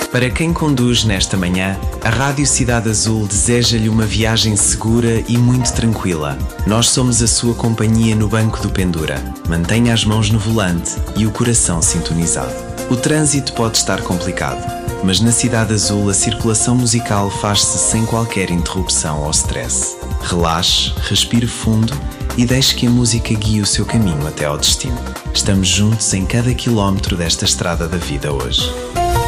Para quem conduz nesta manhã, a Rádio Cidade Azul deseja-lhe uma viagem segura e muito tranquila. Nós somos a sua companhia no banco do Pendura. Mantenha as mãos no volante e o coração sintonizado. O trânsito pode estar complicado, mas na Cidade Azul a circulação musical faz-se sem qualquer interrupção ou stress. Relaxe, respire fundo e deixe que a música guie o seu caminho até ao destino. Estamos juntos em cada quilómetro desta estrada da vida hoje.